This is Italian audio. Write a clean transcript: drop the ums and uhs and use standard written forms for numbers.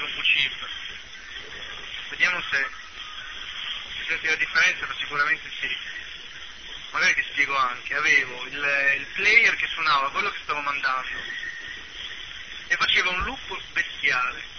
troppo cheap. Vediamo se si sente la differenza, ma sicuramente sì. Magari ti spiego anche, avevo il player che suonava quello che stavo mandando e faceva un loop bestiale.